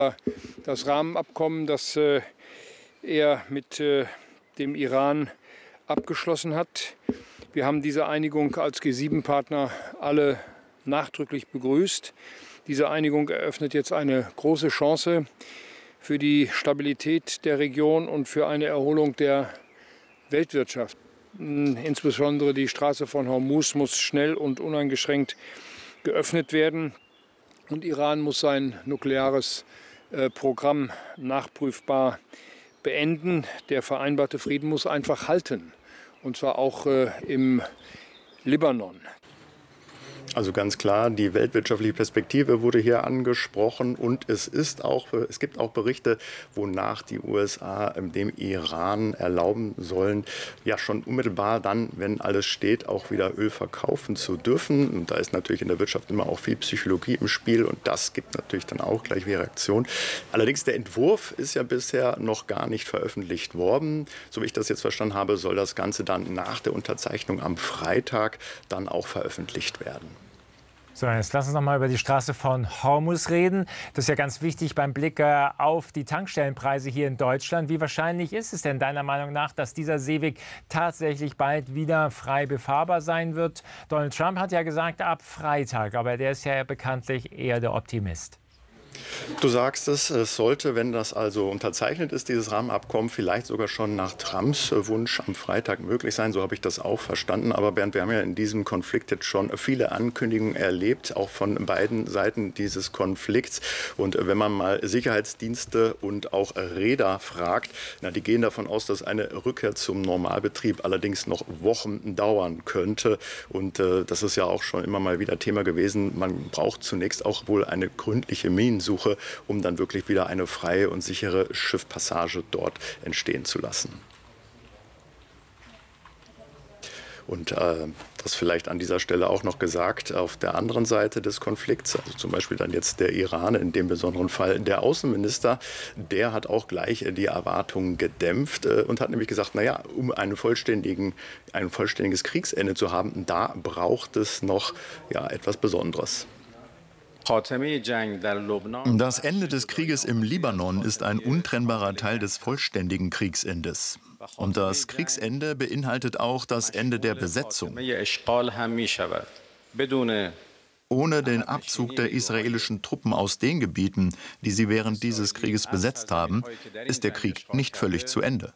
Das Rahmenabkommen, das er mit dem Iran abgeschlossen hat. Wir haben diese Einigung als G7-Partner alle nachdrücklich begrüßt. Diese Einigung eröffnet jetzt eine große Chance für die Stabilität der Region und für eine Erholung der Weltwirtschaft. Insbesondere die Straße von Hormuz muss schnell und uneingeschränkt geöffnet werden. Und Iran muss sein nukleares Programm nachprüfbar beenden. Der vereinbarte Frieden muss einfach halten, und zwar auch im Libanon. Also ganz klar, die weltwirtschaftliche Perspektive wurde hier angesprochen und es gibt auch Berichte, wonach die USA dem Iran erlauben sollen, ja schon unmittelbar dann, wenn alles steht, auch wieder Öl verkaufen zu dürfen. Und da ist natürlich in der Wirtschaft immer auch viel Psychologie im Spiel und das gibt natürlich dann auch gleich wieder Reaktion. Allerdings der Entwurf ist ja bisher noch gar nicht veröffentlicht worden. So wie ich das jetzt verstanden habe, soll das Ganze dann nach der Unterzeichnung am Freitag dann auch veröffentlicht werden. So, jetzt lass uns noch mal über die Straße von Hormuz reden. Das ist ja ganz wichtig beim Blick auf die Tankstellenpreise hier in Deutschland. Wie wahrscheinlich ist es denn deiner Meinung nach, dass dieser Seeweg tatsächlich bald wieder frei befahrbar sein wird? Donald Trump hat ja gesagt, ab Freitag, aber der ist ja bekanntlich eher der Optimist. Du sagst es sollte, wenn das also unterzeichnet ist, dieses Rahmenabkommen, vielleicht sogar schon nach Trumps Wunsch am Freitag möglich sein. So habe ich das auch verstanden. Aber Bernd, wir haben ja in diesem Konflikt jetzt schon viele Ankündigungen erlebt, auch von beiden Seiten dieses Konflikts. Und wenn man mal Sicherheitsdienste und auch Reeder fragt, die gehen davon aus, dass eine Rückkehr zum Normalbetrieb allerdings noch Wochen dauern könnte. Und das ist ja auch schon immer mal wieder Thema gewesen. Man braucht zunächst auch wohl eine gründliche Minensuche, um dann wirklich wieder eine freie und sichere Schiffpassage dort entstehen zu lassen. Und das vielleicht an dieser Stelle auch noch gesagt, auf der anderen Seite des Konflikts, also zum Beispiel dann jetzt der Iran, in dem besonderen Fall der Außenminister, der hat auch gleich die Erwartungen gedämpft und hat nämlich gesagt, naja, um ein vollständiges Kriegsende zu haben, da braucht es noch etwas Besonderes. Das Ende des Krieges im Libanon ist ein untrennbarer Teil des vollständigen Kriegsendes. Und das Kriegsende beinhaltet auch das Ende der Besetzung. Ohne den Abzug der israelischen Truppen aus den Gebieten, die sie während dieses Krieges besetzt haben, ist der Krieg nicht völlig zu Ende.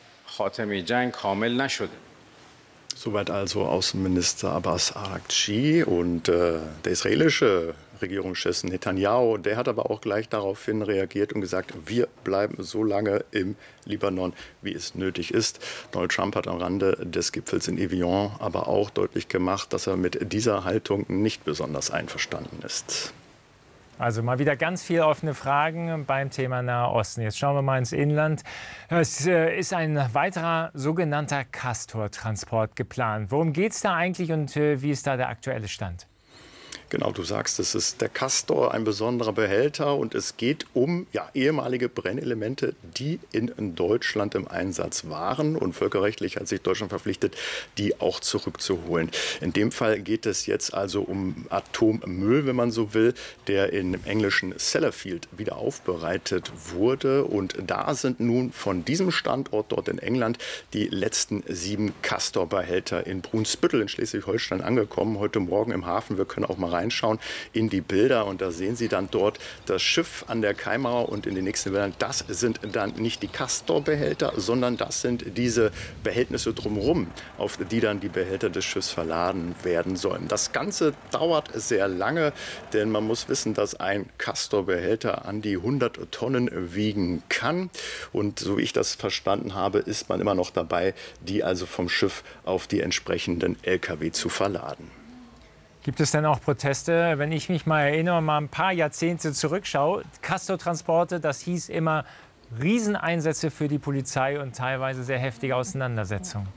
Soweit also Außenminister Abbas Araghchi und der israelische Regierungschef Netanyahu, der hat aber auch gleich daraufhin reagiert und gesagt, wir bleiben so lange im Libanon, wie es nötig ist. Donald Trump hat am Rande des Gipfels in Evian aber auch deutlich gemacht, dass er mit dieser Haltung nicht besonders einverstanden ist. Also mal wieder ganz viele offene Fragen beim Thema Nahe Osten. Jetzt schauen wir mal ins Inland. Es ist ein weiterer sogenannter Castor-Transport geplant. Worum geht es da eigentlich und wie ist da der aktuelle Stand? Genau, du sagst, es ist der Castor, ein besonderer Behälter und es geht um ehemalige Brennelemente, die in Deutschland im Einsatz waren und völkerrechtlich hat sich Deutschland verpflichtet, die auch zurückzuholen. In dem Fall geht es jetzt also um Atommüll, wenn man so will, der im englischen Sellafield wieder aufbereitet wurde und da sind nun von diesem Standort dort in England die letzten 7 Castor-Behälter in Brunsbüttel in Schleswig-Holstein angekommen. Heute Morgen im Hafen, wir können auch mal reinschauen in die Bilder und da sehen Sie dann dort das Schiff an der Kaimauer und in den nächsten Bildern, das sind dann nicht die Castor-Behälter, sondern das sind diese Behältnisse drumherum, auf die dann die Behälter des Schiffs verladen werden sollen. Das Ganze dauert sehr lange, denn man muss wissen, dass ein Castor-Behälter an die 100 Tonnen wiegen kann und so wie ich das verstanden habe, ist man immer noch dabei, die also vom Schiff auf die entsprechenden LKW zu verladen. Gibt es denn auch Proteste? Wenn ich mich mal erinnere, mal ein paar Jahrzehnte zurückschaue, Castor-Transporte, das hieß immer Rieseneinsätze für die Polizei und teilweise sehr heftige Auseinandersetzungen.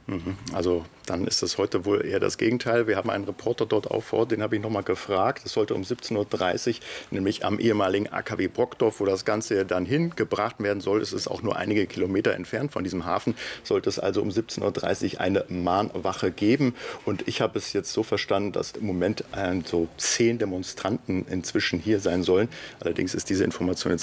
Also dann ist es heute wohl eher das Gegenteil. Wir haben einen Reporter dort auch vor, den habe ich noch mal gefragt. Es sollte um 17:30 Uhr, nämlich am ehemaligen AKW Brockdorf, wo das Ganze dann hingebracht werden soll. Es ist auch nur einige Kilometer entfernt von diesem Hafen. Sollte es also um 17:30 Uhr eine Mahnwache geben. Und ich habe es jetzt so verstanden, dass im Moment so 10 Demonstranten inzwischen hier sein sollen. Allerdings ist diese Information jetzt